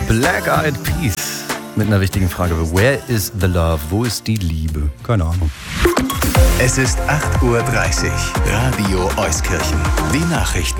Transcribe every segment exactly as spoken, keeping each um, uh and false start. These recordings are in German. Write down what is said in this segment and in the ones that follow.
Black Eyed Peas mit einer wichtigen Frage. Where is the love? Wo ist die Liebe? Keine Ahnung. Es ist acht Uhr dreißig. Radio Euskirchen. Die Nachrichten.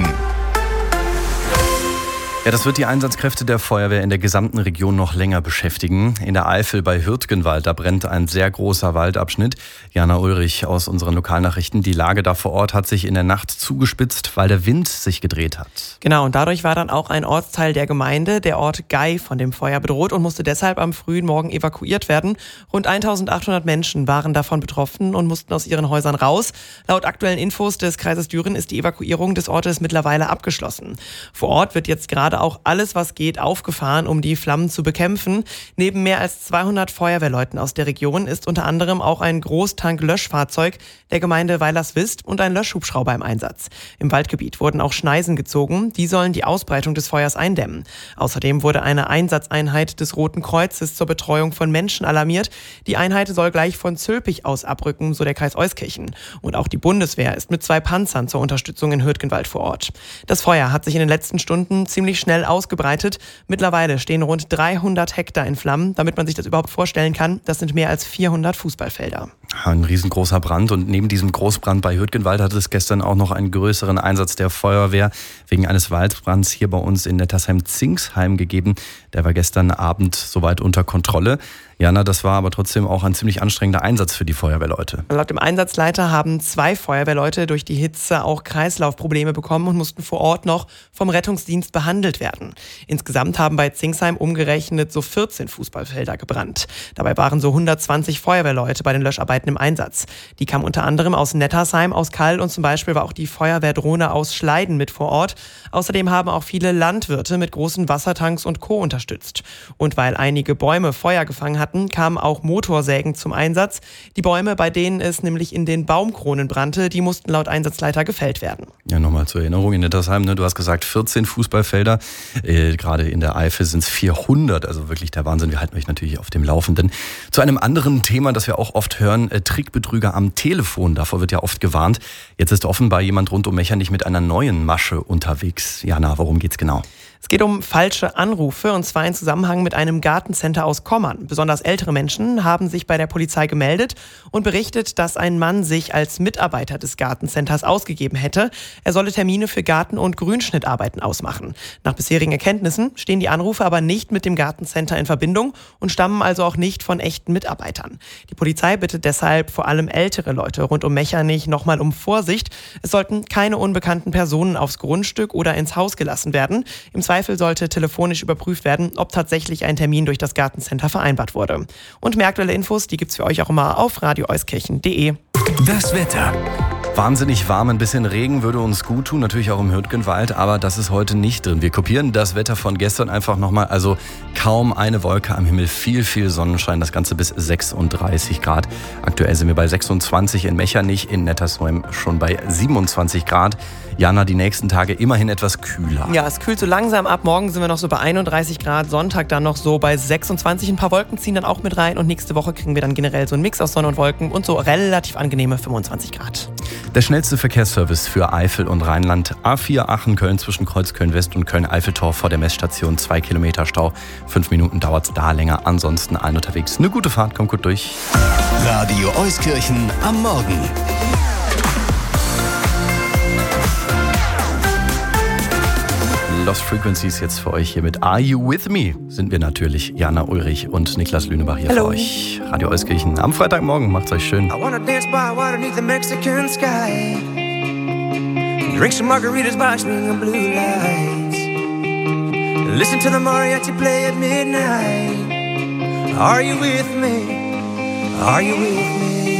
Ja, das wird die Einsatzkräfte der Feuerwehr in der gesamten Region noch länger beschäftigen. In der Eifel bei Hürtgenwald, da brennt ein sehr großer Waldabschnitt. Jana Ulrich aus unseren Lokalnachrichten. Die Lage da vor Ort hat sich in der Nacht zugespitzt, weil der Wind sich gedreht hat. Genau, und dadurch war dann auch ein Ortsteil der Gemeinde, der Ort Gei, von dem Feuer bedroht und musste deshalb am frühen Morgen evakuiert werden. Rund eintausendachthundert Menschen waren davon betroffen und mussten aus ihren Häusern raus. Laut aktuellen Infos des Kreises Düren ist die Evakuierung des Ortes mittlerweile abgeschlossen. Vor Ort wird jetzt gerade auch alles, was geht, aufgefahren, um die Flammen zu bekämpfen. Neben mehr als zweihundert Feuerwehrleuten aus der Region ist unter anderem auch ein Großtank-Löschfahrzeug der Gemeinde Weilerswist und ein Löschhubschrauber im Einsatz. Im Waldgebiet wurden auch Schneisen gezogen, die sollen die Ausbreitung des Feuers eindämmen. Außerdem wurde eine Einsatzeinheit des Roten Kreuzes zur Betreuung von Menschen alarmiert. Die Einheit soll gleich von Zülpich aus abrücken, so der Kreis Euskirchen. Und auch die Bundeswehr ist mit zwei Panzern zur Unterstützung in Hürtgenwald vor Ort. Das Feuer hat sich in den letzten Stunden ziemlich schnell ausgebreitet. Mittlerweile stehen rund dreihundert Hektar in Flammen. Damit man sich das überhaupt vorstellen kann, das sind mehr als vierhundert Fußballfelder. Ein riesengroßer Brand, und neben diesem Großbrand bei Hürtgenwald hatte es gestern auch noch einen größeren Einsatz der Feuerwehr wegen eines Waldbrands hier bei uns in Nettersheim-Zingsheim gegeben. Der war gestern Abend soweit unter Kontrolle. Jana, das war aber trotzdem auch ein ziemlich anstrengender Einsatz für die Feuerwehrleute. Laut dem Einsatzleiter haben zwei Feuerwehrleute durch die Hitze auch Kreislaufprobleme bekommen und mussten vor Ort noch vom Rettungsdienst behandelt werden. Insgesamt haben bei Zingsheim umgerechnet so vierzehn Fußballfelder gebrannt. Dabei waren so hundertzwanzig Feuerwehrleute bei den Löscharbeiten im Einsatz. Die kamen unter anderem aus Nettersheim, aus Kall, und zum Beispiel war auch die Feuerwehrdrohne aus Schleiden mit vor Ort. Außerdem haben auch viele Landwirte mit großen Wassertanks und Co. unterstützt. Und weil einige Bäume Feuer gefangen hatten, kamen auch Motorsägen zum Einsatz. Die Bäume, bei denen es nämlich in den Baumkronen brannte, die mussten laut Einsatzleiter gefällt werden. Ja, nochmal zur Erinnerung, in Nettersheim, ne, du hast gesagt vierzehn Fußballfelder. Äh, gerade in der Eifel sind es vierhundert, also wirklich der Wahnsinn. Wir halten euch natürlich auf dem Laufenden. Zu einem anderen Thema, das wir auch oft hören, äh, Trickbetrüger am Telefon. Davor wird ja oft gewarnt. Jetzt ist offenbar jemand rund um Mechernich mit einer neuen Masche unterwegs. Jana, worum geht's genau? Es geht um falsche Anrufe, und zwar in Zusammenhang mit einem Gartencenter aus Kommern. Besonders ältere Menschen haben sich bei der Polizei gemeldet und berichtet, dass ein Mann sich als Mitarbeiter des Gartencenters ausgegeben hätte. Er solle Termine für Garten- und Grünschnittarbeiten ausmachen. Nach bisherigen Erkenntnissen stehen die Anrufe aber nicht mit dem Gartencenter in Verbindung und stammen also auch nicht von echten Mitarbeitern. Die Polizei bittet deshalb vor allem ältere Leute rund um Mechernich nochmal um Vorsicht. Es sollten keine unbekannten Personen aufs Grundstück oder ins Haus gelassen werden. Im Zweifel sollte telefonisch überprüft werden, ob tatsächlich ein Termin durch das Gartencenter vereinbart wurde. Und mehr aktuelle Infos, die gibt's für euch auch immer auf radio euskirchen punkt de. Das Wetter. Wahnsinnig warm, ein bisschen Regen würde uns gut tun, natürlich auch im Hürtgenwald, aber das ist heute nicht drin. Wir kopieren das Wetter von gestern einfach nochmal, also kaum eine Wolke am Himmel, viel, viel Sonnenschein, das Ganze bis sechsunddreißig Grad. Aktuell sind wir bei sechsundzwanzig in Mechernich, in Nettersheim schon bei siebenundzwanzig Grad. Jana, die nächsten Tage immerhin etwas kühler. Ja, es kühlt so langsam ab. Morgen sind wir noch so bei einunddreißig Grad, Sonntag dann noch so bei sechsundzwanzig. Ein paar Wolken ziehen dann auch mit rein, und nächste Woche kriegen wir dann generell so einen Mix aus Sonne und Wolken und so relativ angenehme fünfundzwanzig Grad. Der schnellste Verkehrsservice für Eifel und Rheinland. A vier Aachen-Köln zwischen Kreuzköln-West und Köln-Eiffeltor vor der Messstation. Zwei Kilometer Stau. Fünf Minuten dauert es da länger. Ansonsten allen unterwegs. Eine gute Fahrt, kommt gut durch. Radio Euskirchen am Morgen. Lost Frequencies jetzt für euch hier mit Are You With Me? Sind wir natürlich, Jana Ulrich und Niklas Lünebach hier Hallo. für euch. Radio Euskirchen am Freitagmorgen, macht's euch schön. I wanna dance by water beneath the Mexican sky. Drink some margaritas by swinging blue lights. Listen to the mariachi play at midnight. Are you with me? Are you with me?